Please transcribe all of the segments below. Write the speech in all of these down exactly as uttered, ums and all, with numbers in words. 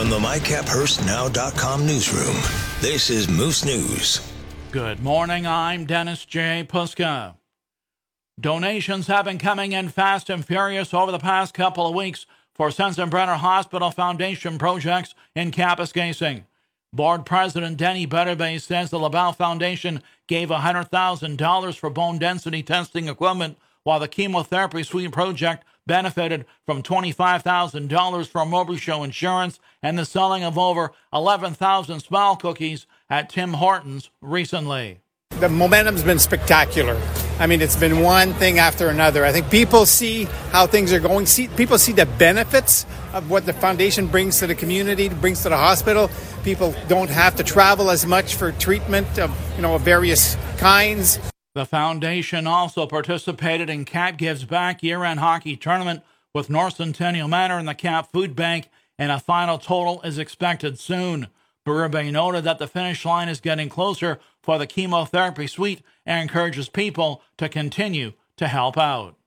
From the my cap hurst now dot com newsroom, this is Moose News. Good morning, I'm Dennis J. Puska. Donations have been coming in fast and furious over the past couple of weeks for Sensenbrenner Hospital Foundation projects in Kapuskasing. Board President Denny Butterbay says the LaBelle Foundation gave one hundred thousand dollars for bone density testing equipment, while the chemotherapy suite project benefited from twenty-five thousand dollars from Robichaux Insurance and the selling of over eleven thousand smile cookies at Tim Hortons recently. The momentum's been spectacular. I mean, it's been one thing after another. I think people see how things are going. See, people see the benefits of what the foundation brings to the community, brings to the hospital. People don't have to travel as much for treatment of, you know, various kinds. The foundation also participated in Cap Gives Back year-end hockey tournament with North Centennial Manor and the Cap Food Bank, and a final total is expected soon. Butterbay noted that the finish line is getting closer for the chemotherapy suite and encourages people to continue to help out.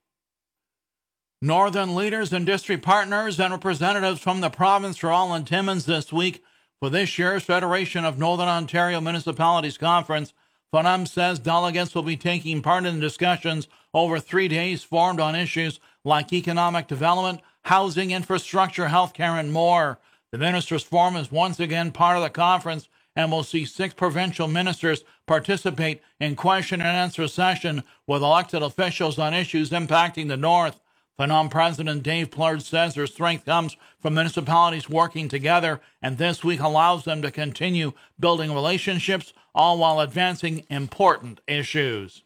Northern leaders, industry partners, and representatives from the province are all in Timmins this week for this year's Federation of Northern Ontario Municipalities Conference. F N U M says delegates will be taking part in discussions over three days formed on issues like economic development, housing, infrastructure, healthcare, and more. The Ministers' Forum is once again part of the conference and will see six provincial ministers participate in question and answer session with elected officials on issues impacting the North. F N U M President Dave Plurd says their strength comes from municipalities working together, and this week allows them to continue building relationships, all while advancing important issues.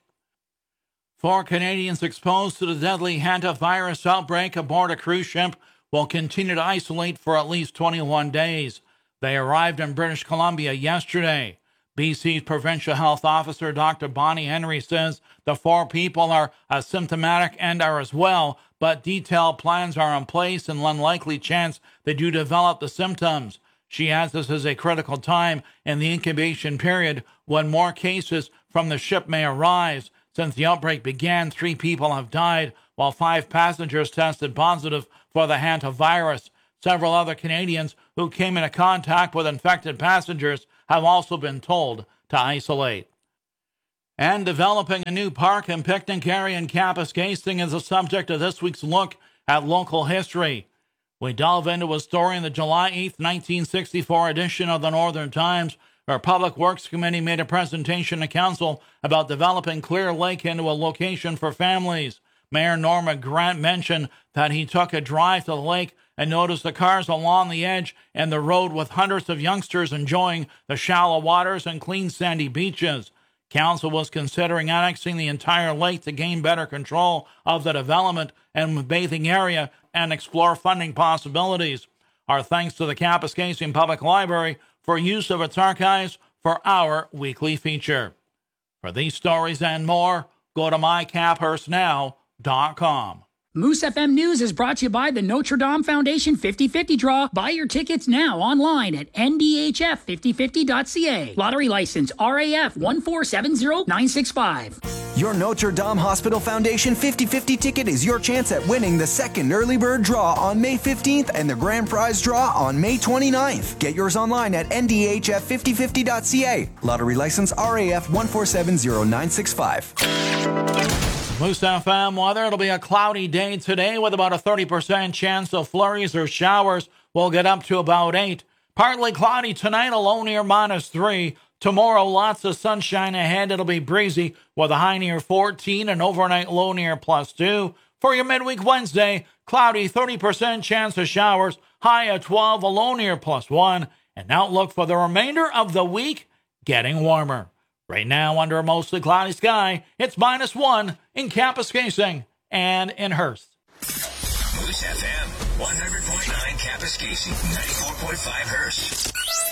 Four Canadians exposed to the deadly hantavirus outbreak aboard a cruise ship will continue to isolate for at least twenty-one days. They arrived in British Columbia yesterday. B C's Provincial Health Officer Doctor Bonnie Henry says the four people are asymptomatic and are as well, but detailed plans are in place and unlikely chance they do develop the symptoms. She adds this is a critical time in the incubation period when more cases from the ship may arise. Since the outbreak began, three people have died, while five passengers tested positive for the hantavirus. Several other Canadians who came into contact with infected passengers have also been told to isolate. And developing a new park and picnic area in Kapuskasing is the subject of this week's look at local history. We delve into a story in the July eighth, nineteen sixty-four edition of the Northern Times, where Public Works Committee made a presentation to Council about developing Clear Lake into a location for families. Mayor Norma Grant mentioned that he took a drive to the lake and noticed the cars along the edge and the road with hundreds of youngsters enjoying the shallow waters and clean sandy beaches. Council was considering annexing the entire lake to gain better control of the development and bathing area and explore funding possibilities. Our thanks to the Kapuskasing Public Library for use of its archives for our weekly feature. For these stories and more, go to my cap hurst now dot com. Moose F M News is brought to you by the Notre Dame Foundation fifty fifty Draw. Buy your tickets now online at N D H F fifty fifty dot C A. Lottery license R A F one four seven zero nine six five. Your Notre Dame Hospital Foundation fifty fifty ticket is your chance at winning the second early bird draw on May fifteenth and the grand prize draw on May twenty-ninth. Get yours online at N D H F fifty fifty dot C A. Lottery license R A F one four seven zero nine six five. Moose F M weather. It'll be a cloudy day today with about a thirty percent chance of flurries or showers. We'll get up to about eight. Partly cloudy tonight, a low near minus three. Tomorrow, lots of sunshine ahead. It'll be breezy with a high near fourteen and overnight low near plus two. For your midweek Wednesday, cloudy, thirty percent chance of showers, high at twelve, a low near plus one. And outlook for the remainder of the week, getting warmer. Right now, under a mostly cloudy sky, it's minus one in Kapuskasing and in Hearst. Moose F M, one hundred point nine Kapuskasing, ninety-four point five Hearst.